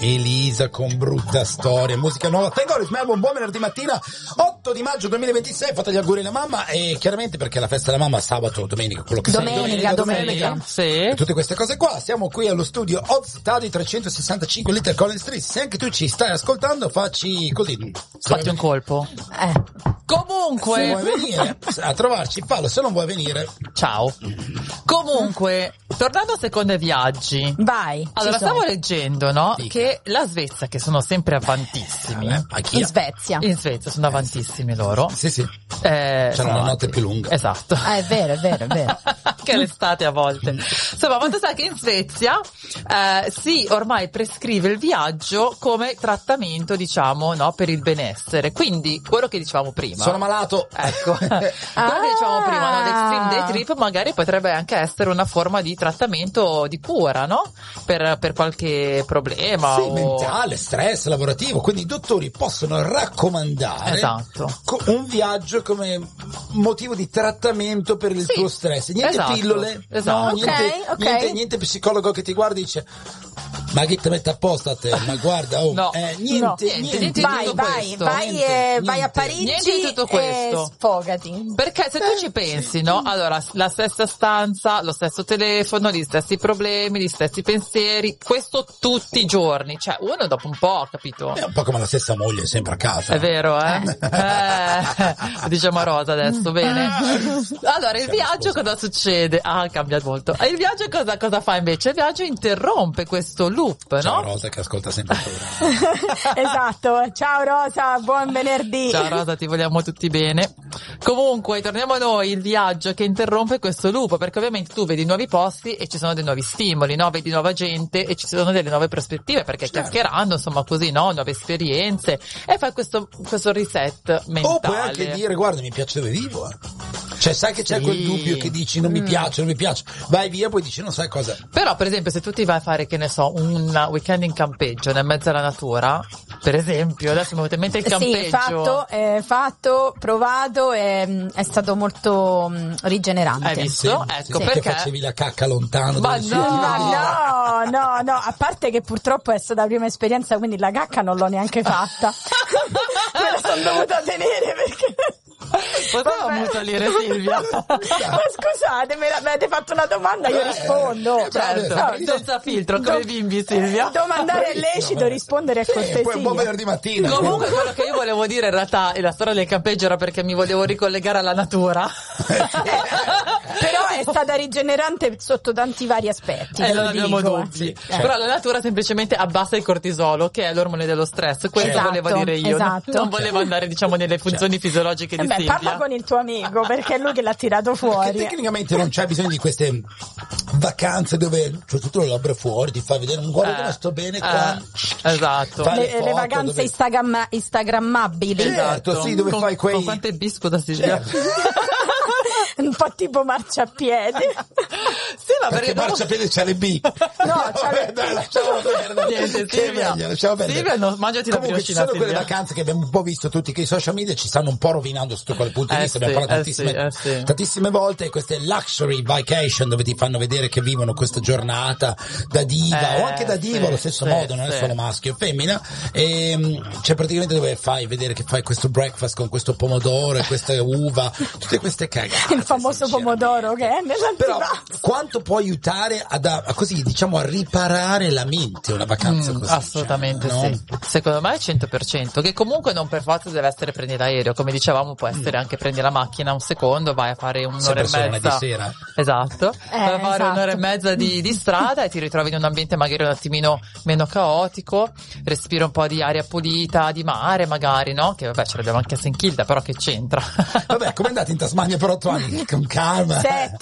Elisa con Brutta Storia, musica nuova. Thank God It's Melbourne, buon venerdì mattina, 8 di maggio 2026, fate gli auguri alla mamma e chiaramente perché la festa della mamma sabato, domenica, quello che domenica. Sì. E tutte queste cose qua. Siamo qui allo studio Odd Study 365 Little Collins Street. Se anche tu ci stai ascoltando, facci così. Fatti un colpo. Comunque, se vuoi venire a trovarci, fallo, se non vuoi venire, ciao. Comunque, tornando a secondo viaggi, vai. Allora, stavo leggendo, no? Che la Svezia, che sono sempre avantissimi. In Svezia sono avantissimi loro. Sì. C'hanno la notte più lunga. Esatto. È vero. Anche l'estate a volte. Insomma, quanto sa che in Svezia sì, ormai prescrive il viaggio come trattamento, diciamo, no, per il benessere. Quindi, quello che dicevamo prima. Sono malato. Ecco. Quello che dicevamo prima, no? L'extreme day trip magari potrebbe anche essere una forma di trattamento, di cura, no? Per qualche problema. Sì, mentale, stress, lavorativo. Quindi i dottori possono raccomandare un viaggio come motivo di trattamento per il tuo stress. Niente pillole, no, niente psicologo che ti guarda e dice ma che ti mette a posto a te? Ma guarda, niente. Vai a Parigi niente di tutto questo. E sfogati. Perché se tu ci pensi, no? Allora, la stessa stanza, lo stesso telefono, gli stessi problemi, gli stessi pensieri, questo tutti i giorni. Cioè, uno dopo un po', capito? È un po' come la stessa moglie, sempre a casa. È vero, diciamo a Rosa adesso, bene. Allora, il viaggio cosa succede? Cambia molto. Il viaggio cosa fa invece? Il viaggio interrompe questo loop, no? Ciao Rosa che ascolta sempre tu. Esatto. Ciao Rosa, buon venerdì. Ciao Rosa, ti vogliamo tutti bene. Comunque, torniamo a noi, il viaggio che interrompe questo loop, perché ovviamente tu vedi nuovi posti e ci sono dei nuovi stimoli, no? Vedi nuova gente e ci sono delle nuove prospettive, perché chiacchierando, insomma, così, no? Nuove esperienze e fai questo reset mentale. O puoi anche dire, guarda, mi piace dove vivo, Cioè, sai che c'è quel dubbio che dici non mi piace, vai via, poi dici non sai cosa. Però, per esempio, se tu ti vai a fare, che ne so, un weekend in campeggio nel mezzo alla natura, per esempio, adesso mi è venuto in mente il campeggio. Sì, fatto, provato, è stato molto rigenerante. Hai visto? Ecco, perché che facevi la cacca lontano. Ma no, a parte che purtroppo è stata la prima esperienza, quindi la cacca non l'ho neanche fatta. Me la sono dovuta tenere perché... Potevo ammutolire Silvia? Ma scusate, me avete fatto una domanda, io rispondo. Certo, senza filtro, come bimbi, Silvia. Domandare è lecito, rispondere è cortesia. Poi un buon venerdì mattina. Comunque quello che io volevo dire in realtà, la storia del campeggio era perché mi volevo ricollegare alla natura. Però è stata rigenerante sotto tanti vari aspetti. Non abbiamo dubbi. Però la natura semplicemente abbassa il cortisolo, che è l'ormone dello stress. Questo volevo dire io. Non volevo andare, diciamo, nelle funzioni fisiologiche di Silvia. Parla con il tuo amico, perché è lui che l'ha tirato fuori. Perché tecnicamente non c'è bisogno di queste vacanze dove c'è tutto le labbra fuori, ti fa vedere un guarda come sto bene qua. Esatto. Le vacanze instagrammabili. Certo, sì, dove fai quei... Con quante biscotte, Silvia? Un po' tipo marciapiede. Sì, ma perché marciapiede c'è le B. No, c'è dai, lasciamo perdere. Niente, Silvia, no, mangiati la comunque briochina, ci sono quelle vacanze che abbiamo un po' visto tutti, che i social media ci stanno un po' rovinando sotto quel punto di vista. Abbiamo parlato tantissime volte, queste luxury vacation dove ti fanno vedere che vivono questa giornata da diva o anche da diva allo stesso modo, non è solo maschio e femmina, e c'è praticamente dove fai vedere che fai questo breakfast con questo pomodoro e questa uva, tutte queste cagate. Il famoso pomodoro che è nell'antipasto. Però quanto può aiutare a così, diciamo, a riparare la mente una vacanza così? Assolutamente sì. Secondo me è 100%, che comunque non per forza deve essere prendi l'aereo, come dicevamo può essere anche prendi la macchina un secondo, vai a fare un'ora e mezza di sera. Esatto, vai a fare un'ora e mezza di strada e ti ritrovi in un ambiente magari un attimino meno caotico, respiri un po' di aria pulita, di mare magari, no? Che vabbè ce l'abbiamo anche a St. Kilda, però che c'entra? Vabbè, come andate in Tasmania per 8 anni? Con calma.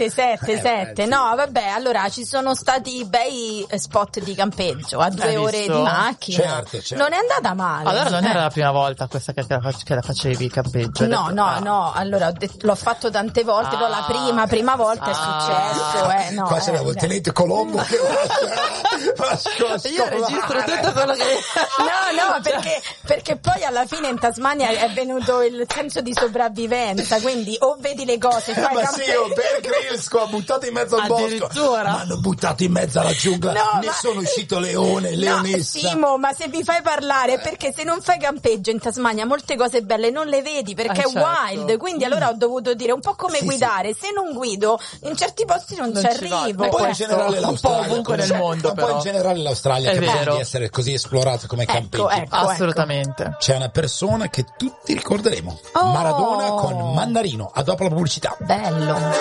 7. No, vabbè, allora ci sono stati bei spot di campeggio a 2 ore di macchina. Certo. Non è andata male. Allora non era la prima volta questa che la facevi il campeggio? No, allora l'ho fatto tante volte, però la prima volta è successo. Qua c'era il tenente Colombo che Io registro tutto quello che... No, perché poi alla fine in Tasmania è venuto il senso di sopravvivenza, quindi o vedi le cose, fai ma sì, Bear Grylls ha buttato in mezzo al bosco, ma hanno buttato in mezzo alla giungla, sono uscito leone, leonessa. Simo, ma se vi fai parlare, perché se non fai campeggio in Tasmania molte cose belle non le vedi perché è wild, quindi allora ho dovuto dire un po' come guidare, se non guido in certi posti non ci arrivo. Ma poi in generale l'Australia, un po' ovunque nel mondo, però. Poi in generale l'Australia è che di essere così esplorato come campeggio. Assolutamente. C'è una persona che tutti ricorderemo, Maradona con Mannarino. A dopo la pubblicità. Bello.